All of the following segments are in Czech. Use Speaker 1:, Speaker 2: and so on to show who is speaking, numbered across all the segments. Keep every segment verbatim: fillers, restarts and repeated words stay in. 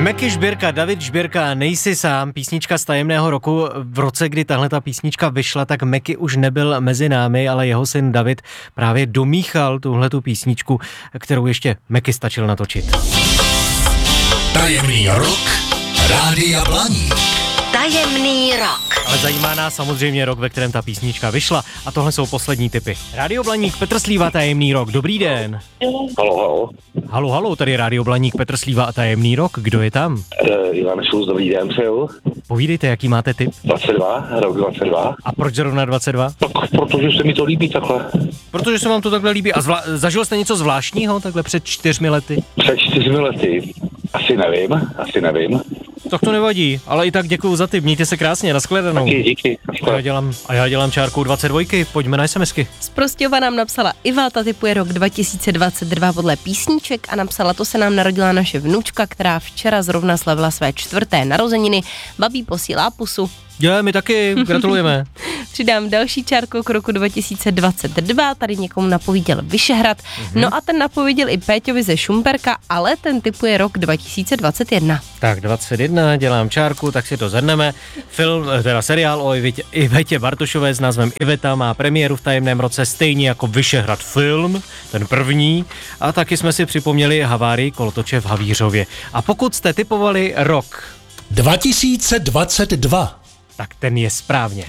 Speaker 1: Meky Žbírka, David Žbírka, Nejsi sám, písnička z tajemného roku. V roce, kdy tahle ta písnička vyšla, tak Meky už nebyl mezi námi, ale jeho syn David právě domíchal tuhletu písničku, kterou ještě Meky stačil natočit.
Speaker 2: Tajemný rok Rádia Blaník.
Speaker 3: Tajemný rok.
Speaker 1: Ale zajímá nás samozřejmě rok, ve kterém ta písnička vyšla, a tohle jsou poslední tipy. Rádio Blaník, Petr Slíva, Tajemný rok. Dobrý den.
Speaker 4: Halo, halo.
Speaker 1: Halo, halo, tady je Rádio Blaník, Petr Slíva a Tajemný rok. Kdo je tam?
Speaker 4: Uh, Ivan Šulc, dobrý den, přeju.
Speaker 1: Povídejte, jaký máte tip?
Speaker 4: dvacet dva, rok dvacet dva.
Speaker 1: A proč zrovna dvacet dva?
Speaker 4: Tak protože se mi to líbí takhle.
Speaker 1: Protože se vám to takhle líbí. A zvla- zažil jste něco zvláštního takhle před čtyřmi lety?
Speaker 4: Před čtyřmi lety. Asi nevím, asi nevím.
Speaker 1: Tak to nevadí, ale i tak děkuju za tip. Mějte se krásně, nashledanou.
Speaker 4: Taky, díky.
Speaker 1: A já dělám, a já dělám čárkou dvacet dva, pojďme na SMSky.
Speaker 5: Z Prostějova nám napsala Iva, ta tipuje rok dva tisíce dvacet dva podle písniček a napsala, to se nám narodila naše vnučka, která včera zrovna slavila své čtvrté narozeniny. Babí posílá pusu.
Speaker 1: Je, my taky, gratulujeme.
Speaker 5: Přidám další čárku k roku dva tisíce dvacet dva, tady někomu napověděl Vyšehrad, mm-hmm. no a ten napověděl i Péťovi ze Šumperka, ale ten tipuje rok dva tisíce dvacet jedna.
Speaker 1: Tak dvacet jedna, dělám čárku, tak si to zhrneme. Film, teda seriál o Ivetě, Ivetě Bartošové s názvem Iveta má premiéru v tajemném roce, stejně jako Vyšehrad film, ten první, a taky jsme si připomněli havárii kolotoče v Havířově. A pokud jste tipovali rok
Speaker 2: dva tisíce dvacet dva,
Speaker 1: tak ten je správně.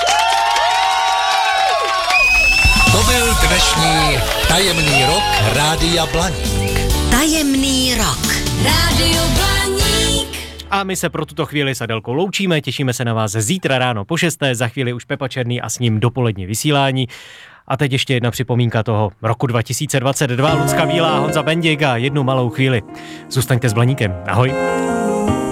Speaker 2: to byl dnešní Tajemný rok Rádia Blaník.
Speaker 3: Tajemný rok. Rádio Blaník.
Speaker 1: A my se pro tuto chvíli s Adelkou loučíme, těšíme se na vás zítra ráno po šesté, za chvíli už Pepa Černý a s ním dopolední vysílání. A teď ještě jedna připomínka toho roku dva tisíce dvacet dva, Lucka Bílá, Honza Bendik a jednu malou chvíli. Zůstaňte s Blaníkem, ahoj.